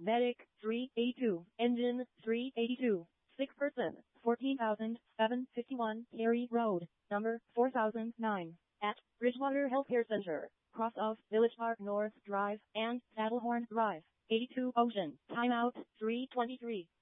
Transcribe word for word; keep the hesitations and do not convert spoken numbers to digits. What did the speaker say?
Medic three eighty-two, Engine three eighty-two, sick person fourteen thousand seven hundred fifty-one, Cary Road, number four thousand nine, at Bridgewater Healthcare Center, cross of Village Park North Drive and Saddlehorn Drive, eighty-two Ocean, timeout three twenty-three.